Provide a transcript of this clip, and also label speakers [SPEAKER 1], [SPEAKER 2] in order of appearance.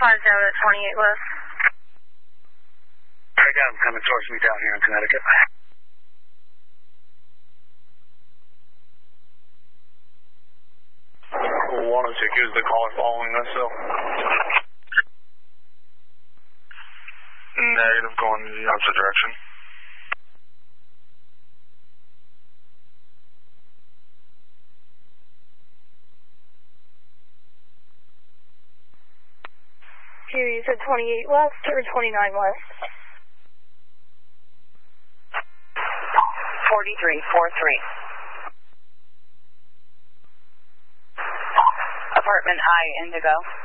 [SPEAKER 1] 50 to 28 West.
[SPEAKER 2] I got him coming towards me down here in Connecticut. One of six is the caller following us, so. Negative, going in the opposite direction.
[SPEAKER 1] You said 28 West or 29 West?
[SPEAKER 3] 4343. Apartment I, Indigo.